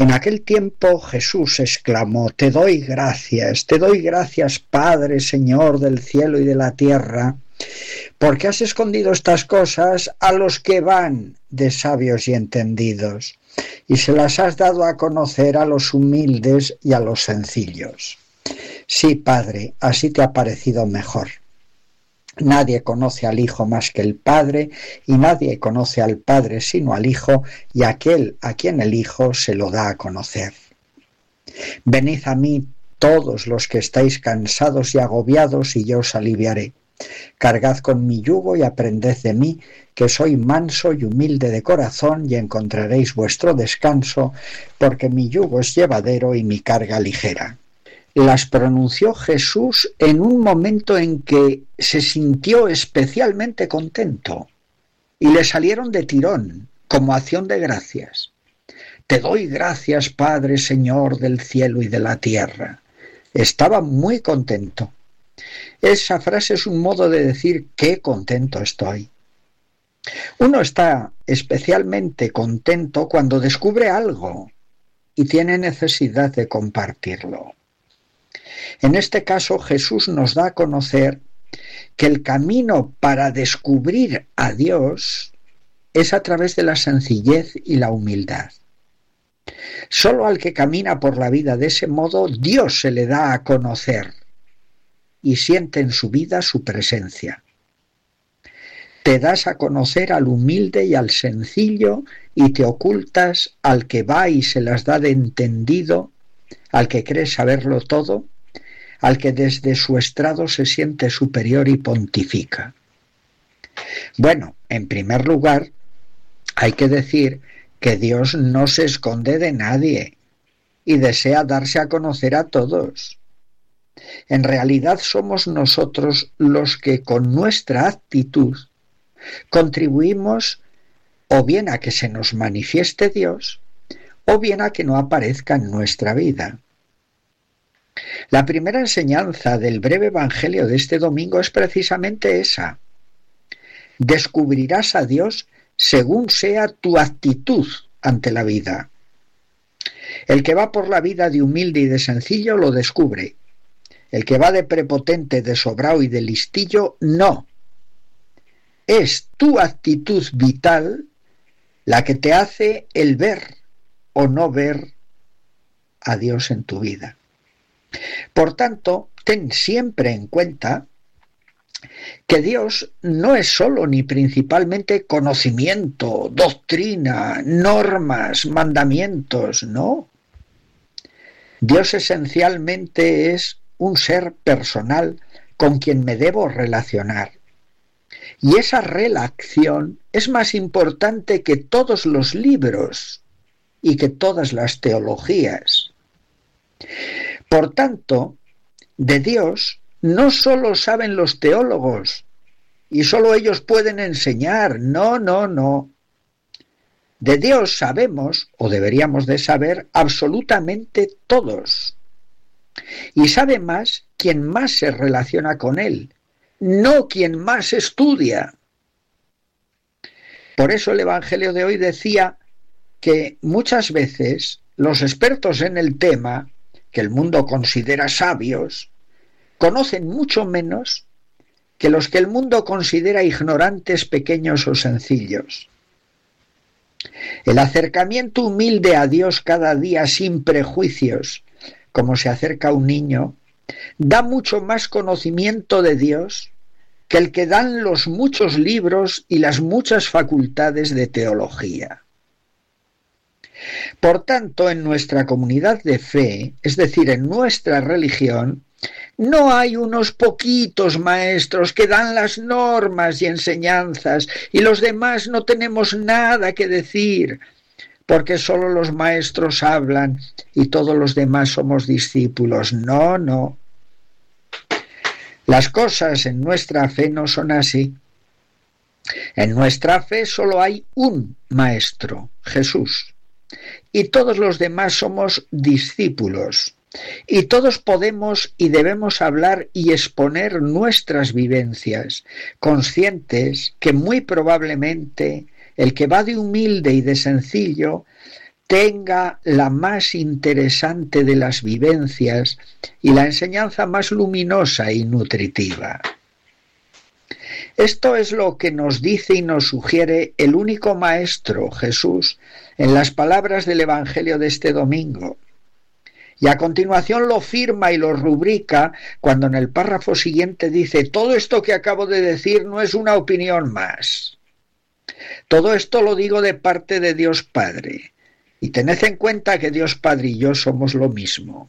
En aquel tiempo Jesús exclamó: Te doy gracias, Padre, Señor del cielo y de la tierra, porque has escondido estas cosas a los que van de sabios y entendidos, y se las has dado a conocer a los humildes y a los sencillos. Sí, Padre, así te ha parecido mejor. Nadie conoce al Hijo más que el Padre, y nadie conoce al Padre sino al Hijo, y aquel a quien el Hijo se lo da a conocer. Venid a mí todos los que estáis cansados y agobiados, y yo os aliviaré. Cargad con mi yugo y aprended de mí, que soy manso y humilde de corazón, y encontraréis vuestro descanso, porque mi yugo es llevadero y mi carga ligera. Las pronunció Jesús en un momento en que se sintió especialmente contento y le salieron de tirón como acción de gracias. Te doy gracias, Padre, Señor del cielo y de la tierra. Estaba muy contento. Esa frase es un modo de decir qué contento estoy. Uno está especialmente contento cuando descubre algo y tiene necesidad de compartirlo. En este caso, Jesús nos da a conocer que el camino para descubrir a Dios es a través de la sencillez y la humildad. Solo al que camina por la vida de ese modo, Dios se le da a conocer y siente en su vida su presencia. Te das a conocer al humilde y al sencillo y te ocultas al que va y se las da de entendido, al que cree saberlo todo, al que desde su estrado se siente superior y pontifica. Bueno, en primer lugar, hay que decir que Dios no se esconde de nadie y desea darse a conocer a todos. En realidad somos nosotros los que con nuestra actitud contribuimos o bien a que se nos manifieste Dios o bien a que no aparezca en nuestra vida. La primera enseñanza del breve evangelio de este domingo es precisamente esa. Descubrirás a Dios según sea tu actitud ante la vida. El que va por la vida de humilde y de sencillo lo descubre. El que va de prepotente, de sobrao y de listillo, no. Es tu actitud vital la que te hace el ver o no ver a Dios en tu vida. Por tanto, ten siempre en cuenta que Dios no es solo ni principalmente conocimiento, doctrina, normas, mandamientos, no. Dios esencialmente es un ser personal con quien me debo relacionar. Y esa relación es más importante que todos los libros y que todas las teologías. Por tanto, de Dios no solo saben los teólogos y solo ellos pueden enseñar, no. De Dios sabemos, o deberíamos de saber, absolutamente todos. Y sabe más quien más se relaciona con Él, no quien más estudia. Por eso el Evangelio de hoy decía que muchas veces los expertos en el tema, que el mundo considera sabios, conocen mucho menos que los que el mundo considera ignorantes, pequeños o sencillos. El acercamiento humilde a Dios cada día sin prejuicios, como se acerca un niño, da mucho más conocimiento de Dios que el que dan los muchos libros y las muchas facultades de teología. Por tanto, en nuestra comunidad de fe, es decir, en nuestra religión, no hay unos poquitos maestros que dan las normas y enseñanzas y los demás no tenemos nada que decir, porque solo los maestros hablan y todos los demás somos discípulos. No. Las cosas en nuestra fe no son así. En nuestra fe solo hay un maestro, Jesús. Y todos los demás somos discípulos. Y todos podemos y debemos hablar y exponer nuestras vivencias, conscientes que muy probablemente el que va de humilde y de sencillo tenga la más interesante de las vivencias y la enseñanza más luminosa y nutritiva. Esto es lo que nos dice y nos sugiere el único maestro, Jesús, en las palabras del Evangelio de este domingo. Y a continuación lo firma y lo rubrica cuando en el párrafo siguiente dice: todo esto que acabo de decir no es una opinión más. Todo esto lo digo de parte de Dios Padre. Y tened en cuenta que Dios Padre y yo somos lo mismo.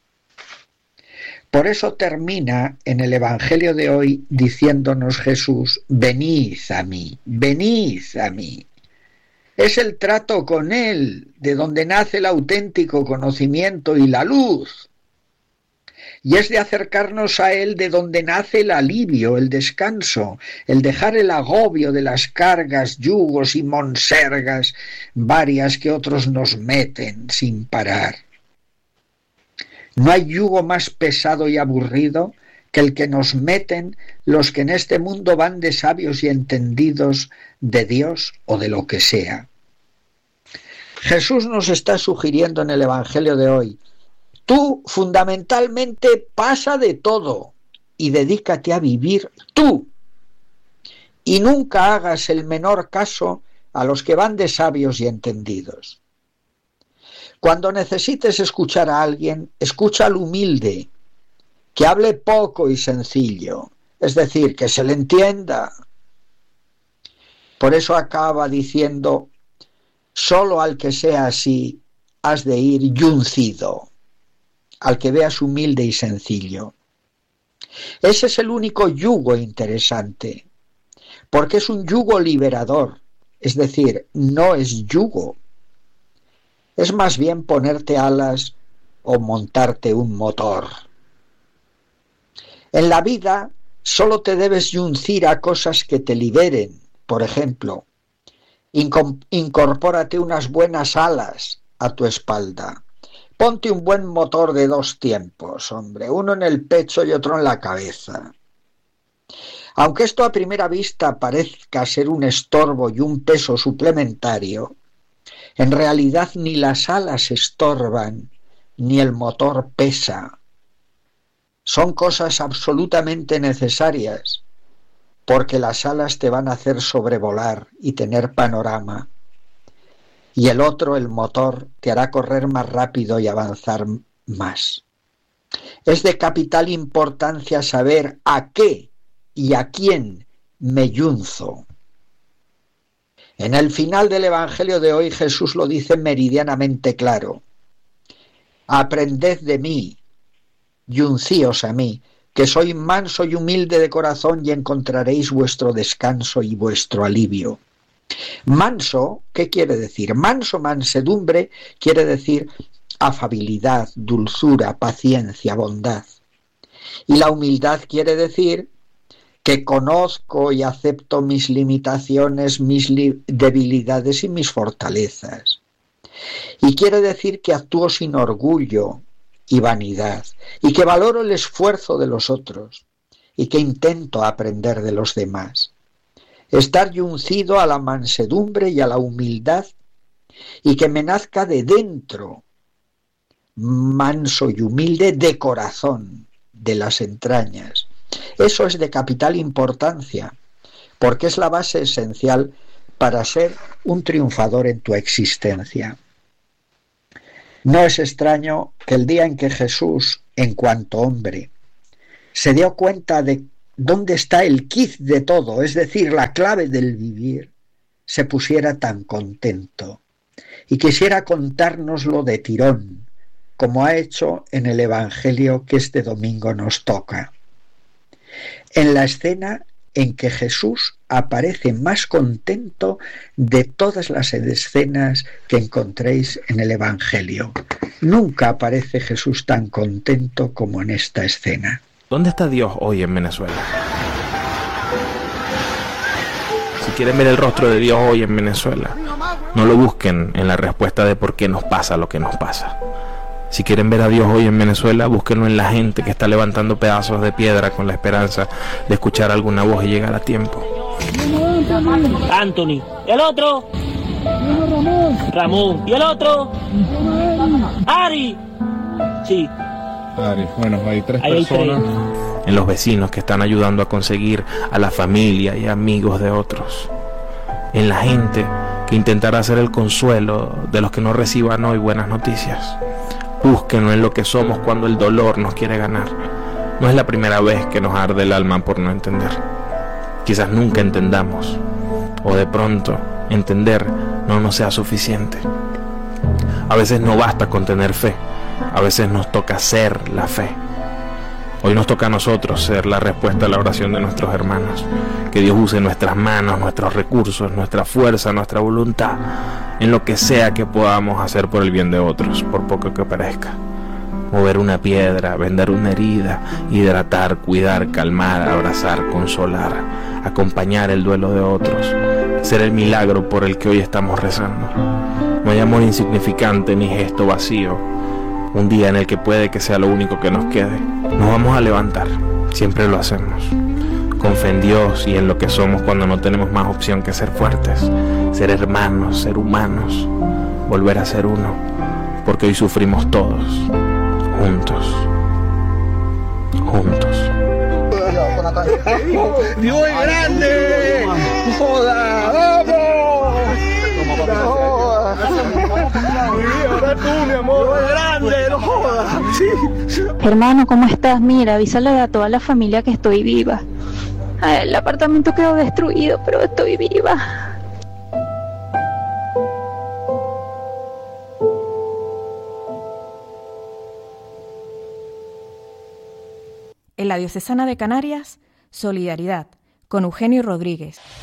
Por eso termina en el Evangelio de hoy diciéndonos Jesús: venid a mí, venid a mí. Es el trato con Él, de donde nace el auténtico conocimiento y la luz. Y es de acercarnos a Él de donde nace el alivio, el descanso, el dejar el agobio de las cargas, yugos y monsergas varias que otros nos meten sin parar. No hay yugo más pesado y aburrido que el que nos meten los que en este mundo van de sabios y entendidos de Dios o de lo que sea. Jesús nos está sugiriendo en el Evangelio de hoy: tú fundamentalmente pasa de todo y dedícate a vivir tú. Y nunca hagas el menor caso a los que van de sabios y entendidos. Cuando necesites escuchar a alguien, escucha al humilde, que hable poco y sencillo, es decir, que se le entienda. Por eso acaba diciendo: solo al que sea así has de ir yuncido, al que veas humilde y sencillo. Ese es el único yugo interesante, porque es un yugo liberador, es decir, no es yugo. Es más bien ponerte alas o montarte un motor. En la vida solo te debes yuncir a cosas que te liberen. Por ejemplo, incorpórate unas buenas alas a tu espalda. Ponte un buen motor de 2 tiempos, hombre, uno en el pecho y otro en la cabeza. Aunque esto a primera vista parezca ser un estorbo y un peso suplementario, en realidad ni las alas estorban, ni el motor pesa. Son cosas absolutamente necesarias, porque las alas te van a hacer sobrevolar y tener panorama, y el otro, el motor, te hará correr más rápido y avanzar más. Es de capital importancia saber a qué y a quién me yunzo. En el final del Evangelio de hoy Jesús lo dice meridianamente claro: aprended de mí, yuncíos a mí, que soy manso y humilde de corazón, y encontraréis vuestro descanso y vuestro alivio. Manso, ¿qué quiere decir? Manso, mansedumbre, quiere decir afabilidad, dulzura, paciencia, bondad. Y la humildad quiere decir que conozco y acepto mis limitaciones, mis debilidades y mis fortalezas. Y quiere decir que actúo sin orgullo y vanidad, y que valoro el esfuerzo de los otros, y que intento aprender de los demás. Estar yuncido a la mansedumbre y a la humildad, y que me nazca de dentro, manso y humilde de corazón, de las entrañas. Eso es de capital importancia, porque es la base esencial para ser un triunfador en tu existencia. No es extraño que el día en que Jesús, en cuanto hombre, se dio cuenta de dónde está el quid de todo, es decir, la clave del vivir, se pusiera tan contento y quisiera contárnoslo de tirón, como ha hecho en el Evangelio que este domingo nos toca. En la escena en que Jesús aparece más contento de todas las escenas que encontréis en el Evangelio. Nunca aparece Jesús tan contento como en esta escena. ¿Dónde está Dios hoy en Venezuela? Si quieren ver el rostro de Dios hoy en Venezuela, no lo busquen en la respuesta de por qué nos pasa lo que nos pasa. Si quieren ver a Dios hoy en Venezuela, búsquenlo en la gente que está levantando pedazos de piedra con la esperanza de escuchar alguna voz y llegar a tiempo. Anthony, el otro. Ramón. ¿Y el otro? Ari. Sí. Ari, bueno, hay tres Ahí hay personas. En los vecinos que están ayudando a conseguir a la familia y amigos de otros. En la gente que intentará ser el consuelo de los que no reciban hoy buenas noticias. Búsquenlo en lo que somos cuando el dolor nos quiere ganar. No es la primera vez que nos arde el alma por no entender. Quizás nunca entendamos, o de pronto entender no nos sea suficiente. A veces no basta con tener fe, a veces nos toca ser la fe. Hoy nos toca a nosotros ser la respuesta a la oración de nuestros hermanos. Que Dios use nuestras manos, nuestros recursos, nuestra fuerza, nuestra voluntad, en lo que sea que podamos hacer por el bien de otros, por poco que parezca. Mover una piedra, vendar una herida, hidratar, cuidar, calmar, abrazar, consolar, acompañar el duelo de otros, ser el milagro por el que hoy estamos rezando. No hay amor insignificante ni gesto vacío. Un día en el que puede que sea lo único que nos quede. Nos vamos a levantar, siempre lo hacemos. Con fe en Dios y en lo que somos cuando no tenemos más opción que ser fuertes, ser hermanos, ser humanos, volver a ser uno, porque hoy sufrimos todos, juntos, juntos. ¡Dios es grande! ¡Joda! ¡Vamos! Ahora tú, mi amor, ¡Dios es grande! ¡No jodas! Sí. Hermano, ¿cómo estás? Mira, avísale a toda la familia que estoy viva. El apartamento quedó destruido, pero estoy viva. En la Diocesana de Canarias, solidaridad, con Eugenio Rodríguez.